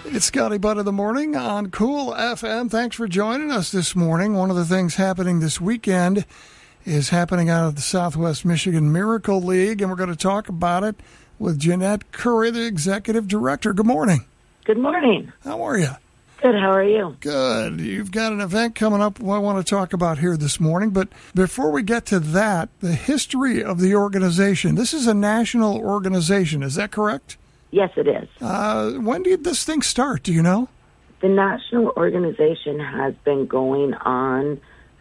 It's Scotty Butt of the Morning on Cool FM. Thanks for joining us this morning. One of the things happening this weekend is happening out of the Southwest Michigan Miracle League, and we're going to talk about it with Jeanette Curry, the Executive Director. Good morning. Good morning. How are you? Good. How are you? Good. You've got an event coming up I want to talk about here this morning, but before we get to that, the history of the organization. This is a national organization. Is that correct? Yes, it is. When did this thing start? Do you know? The national organization has been going on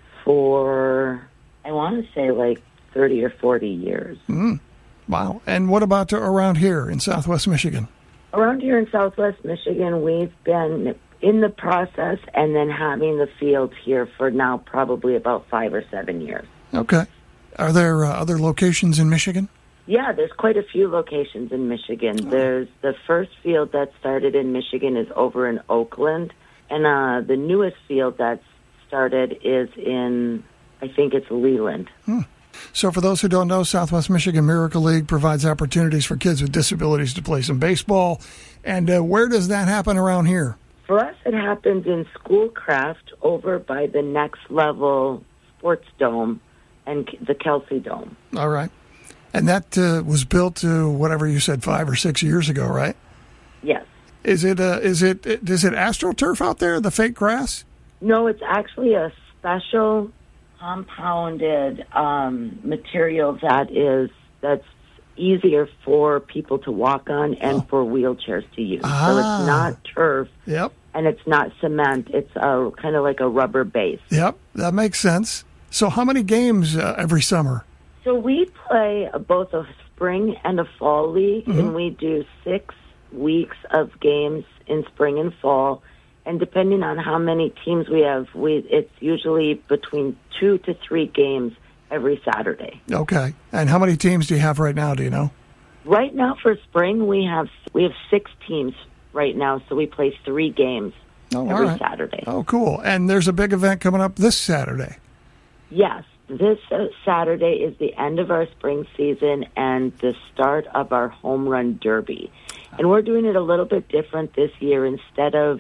for, I want to say, like 30 or 40 years. Wow. And what about around here in Southwest Michigan? Around here in Southwest Michigan, we've been in the process and then having the fields here for now probably about 5 or 7 years. Okay. Are there other locations in Michigan? Yeah, there's quite a few locations in Michigan. There's the first field that started in Michigan is over in Oakland, and the newest field that's started is in, I think it's Leland. So for those who don't know, Southwest Michigan Miracle League provides opportunities for kids with disabilities to play some baseball. And where does that happen around here? For us, it happens in Schoolcraft over by the Next Level Sports Dome and the Kelsey Dome. All right. And that was built whatever you said 5 or 6 years ago, right? Yes. Is it AstroTurf out there, the fake grass? No, it's actually a special compounded material that's easier for people to walk on and for wheelchairs to use. So it's not turf. Yep. And it's not cement. It's kind of like a rubber base. Yep, that makes sense. So how many games every summer? So we play both a spring and a fall league, and we do 6 weeks of games in spring and fall. And depending on how many teams we have, it's usually between 2 to 3 games every Saturday. Okay. And how many teams do you have right now, do you know? Right now for spring, we have 6 teams right now, so we play 3 games every Saturday. Oh, cool. And there's a big event coming up this Saturday. Yes. This Saturday is the end of our spring season and the start of our home run derby. And we're doing it a little bit different this year. Instead of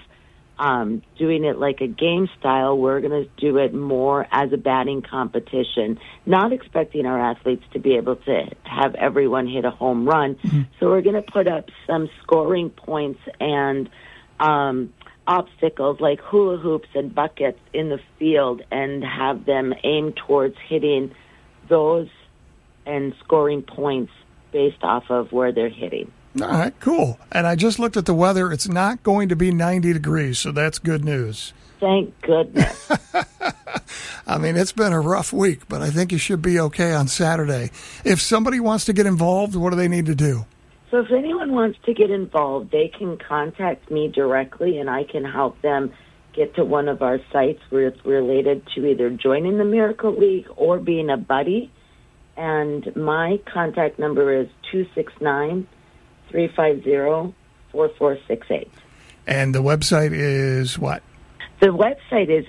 doing it like a game style, we're going to do it more as a batting competition, not expecting our athletes to be able to have everyone hit a home run. So we're going to put up some scoring points and obstacles like hula hoops and buckets in the field and have them aim towards hitting those and scoring points based off of where they're hitting. All right, cool. And I just looked at the weather. It's not going to be 90 degrees, so that's good news. Thank goodness. I mean, it's been a rough week, but I think you should be okay on Saturday. If somebody wants to get involved, what do they need to do? So if anyone wants to get involved, they can contact me directly, and I can help them get to one of our sites where it's related to either joining the Miracle League or being a buddy. And my contact number is 269-350-4468. And the website is what? The website is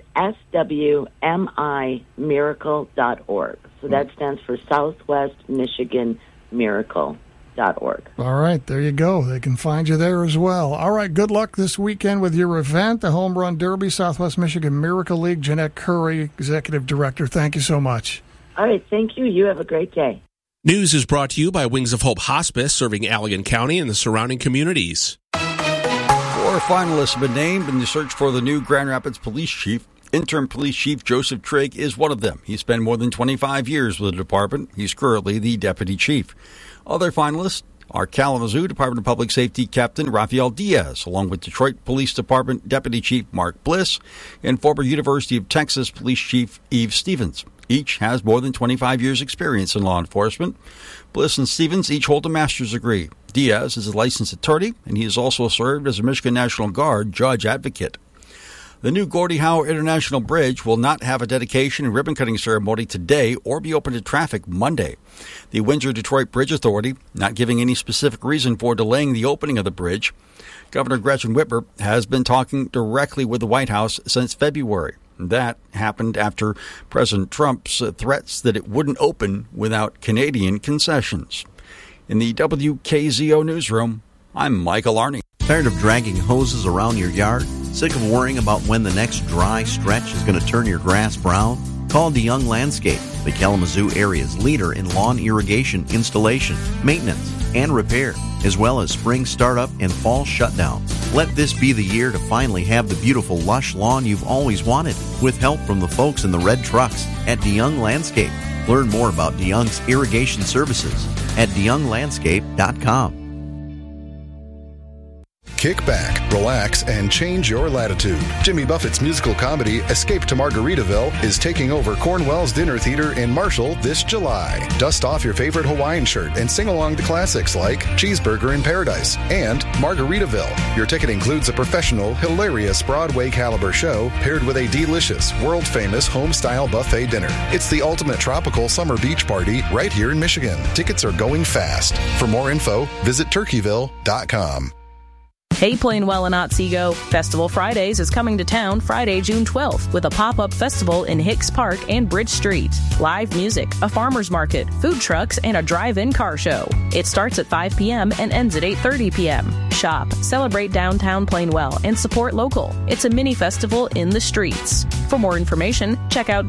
swmimiracle.org. So that stands for Southwest Michigan Miracle.org. All right, there you go. They can find you there as well. All right, good luck this weekend with your event, the Home Run Derby, Southwest Michigan Miracle League. Jeanette Curry, Executive Director, thank you so much. All right, thank you. You have a great day. News is brought to you by Wings of Hope Hospice, serving Allegan County and the surrounding communities. 4 finalists have been named in the search for the new Grand Rapids Police Chief. Interim Police Chief Joseph Trigg is one of them. He spent more than 25 years with the department. He's currently the Deputy Chief. Other finalists are Kalamazoo Department of Public Safety Captain Rafael Diaz, along with Detroit Police Department Deputy Chief Mark Bliss, and former University of Texas Police Chief Eve Stevens. Each has more than 25 years' experience in law enforcement. Bliss and Stevens each hold a master's degree. Diaz is a licensed attorney, and he has also served as a Michigan National Guard judge advocate. The new Gordie Howe International Bridge will not have a dedication and ribbon-cutting ceremony today or be open to traffic Monday. The Windsor-Detroit Bridge Authority not giving any specific reason for delaying the opening of the bridge. Governor Gretchen Whitmer has been talking directly with the White House since February. That happened after President Trump's threats that it wouldn't open without Canadian concessions. In the WKZO newsroom, I'm Michael Arney. Tired of dragging hoses around your yard? Sick of worrying about when the next dry stretch is going to turn your grass brown? Call DeYoung Landscape, the Kalamazoo area's leader in lawn irrigation installation, maintenance, and repair, as well as spring startup and fall shutdown. Let this be the year to finally have the beautiful lush lawn you've always wanted, with help from the folks in the red trucks at DeYoung Landscape. Learn more about DeYoung's irrigation services at DeYoungLandscape.com. Kick back, relax, and change your latitude. Jimmy Buffett's musical comedy Escape to Margaritaville is taking over Cornwell's Dinner Theater in Marshall this July. Dust off your favorite Hawaiian shirt and sing along to classics like Cheeseburger in Paradise and Margaritaville. Your ticket includes a professional, hilarious Broadway caliber show paired with a delicious, world-famous home-style buffet dinner. It's the ultimate tropical summer beach party right here in Michigan. Tickets are going fast. For more info, visit turkeyville.com. Hey Plainwell and Otsego, Festival Fridays is coming to town Friday, June 12th with a pop-up festival in Hicks Park and Bridge Street. Live music, a farmer's market, food trucks, and a drive-in car show. It starts at 5 p.m. and ends at 8:30 p.m. Shop, celebrate downtown Plainwell, and support local. It's a mini festival in the streets. For more information, check out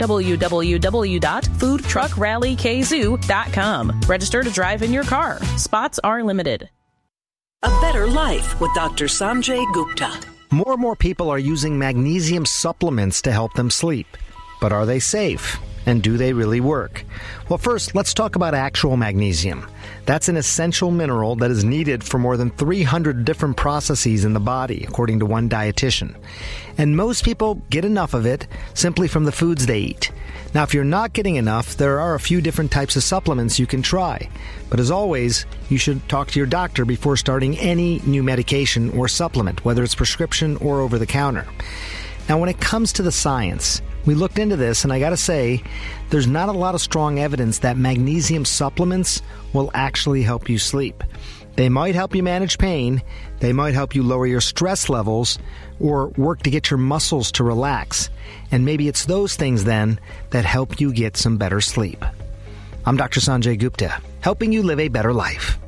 www.foodtruckrallykzoo.com. Register to drive in your car. Spots are limited. A Better Life with Dr. Sanjay Gupta. More and more people are using magnesium supplements to help them sleep. But are they safe? And do they really work? Well, first, let's talk about actual magnesium. That's an essential mineral that is needed for more than 300 different processes in the body, according to one dietitian. And most people get enough of it simply from the foods they eat. Now, if you're not getting enough, there are a few different types of supplements you can try. But as always, you should talk to your doctor before starting any new medication or supplement, whether it's prescription or over the counter. Now, when it comes to the science, we looked into this, and I gotta say, there's not a lot of strong evidence that magnesium supplements will actually help you sleep. They might help you manage pain, they might help you lower your stress levels, or work to get your muscles to relax. And maybe it's those things then that help you get some better sleep. I'm Dr. Sanjay Gupta, helping you live a better life.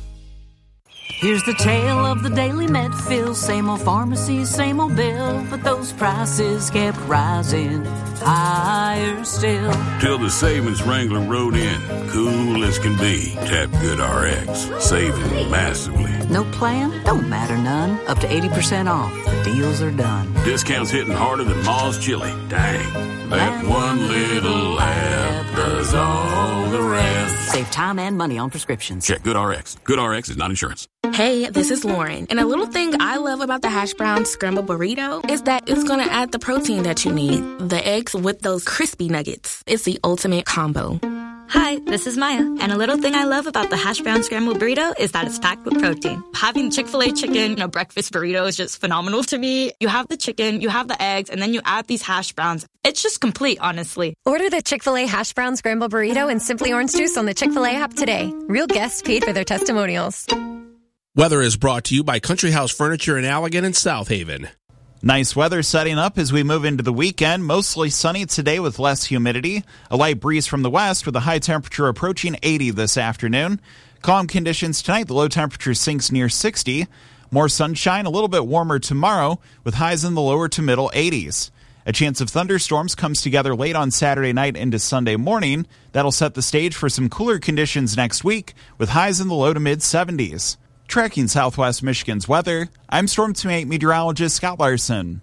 Here's the tale of the daily med fill. Same old pharmacy, same old bill, but those prices kept rising higher still. Till the savings wrangler rode in, cool as can be. Tap Good RX, saving massively. No plan? Don't matter none. Up to 80% off. The deals are done. Discounts hitting harder than Ma's chili. Dang, that one little app does all the rest. Save time and money on prescriptions. Check Good RX. Good RX is not insurance. Hey, this is Lauren, and a little thing I love about the hash brown scramble burrito is that it's going to add the protein that you need. The eggs with those crispy nuggets. It's the ultimate combo. Hi, this is Maya, and a little thing I love about the hash brown scramble burrito is that it's packed with protein. Having Chick-fil-A chicken in a breakfast burrito is just phenomenal to me. You have the chicken, you have the eggs, and then you add these hash browns. It's just complete, honestly. Order the Chick-fil-A hash brown scramble burrito and Simply Orange Juice on the Chick-fil-A app today. Real guests paid for their testimonials. Weather is brought to you by Country House Furniture in Allegan and South Haven. Nice weather setting up as we move into the weekend. Mostly sunny today with less humidity. A light breeze from the west with a high temperature approaching 80 this afternoon. Calm conditions tonight. The low temperature sinks near 60. More sunshine, a little bit warmer tomorrow with highs in the lower to middle 80s. A chance of thunderstorms comes together late on Saturday night into Sunday morning. That'll set the stage for some cooler conditions next week with highs in the low to mid 70s. Tracking Southwest Michigan's weather, I'm Storm Team 8 meteorologist Scott Larson.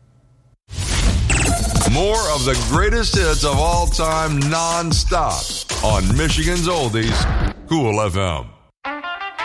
More of the greatest hits of all time non-stop on Michigan's Oldies, Cool FM.